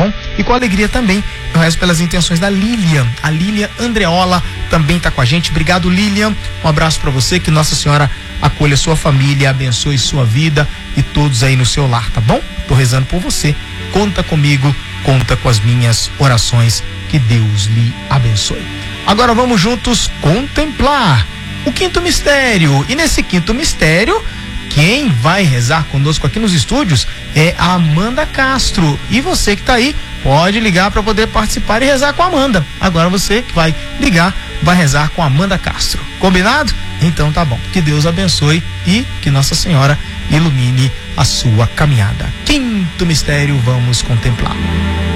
bom? E com alegria também, eu rezo pelas intenções da Lilian. A Lilian Andreola também tá com a gente. Obrigado, Lilian. Um abraço para você, que Nossa Senhora acolha sua família, abençoe sua vida e todos aí no seu lar, tá bom? Tô rezando por você. Conta comigo, conta com as minhas orações. Que Deus lhe abençoe. Agora vamos juntos contemplar o quinto mistério. E nesse quinto mistério, quem vai rezar conosco aqui nos estúdios é a Amanda Castro. E você que tá aí, pode ligar para poder participar e rezar com a Amanda. Agora você que vai ligar, vai rezar com a Amanda Castro. Combinado? Então tá bom. Que Deus abençoe e que Nossa Senhora ilumine a sua caminhada. Quinto mistério, vamos contemplar.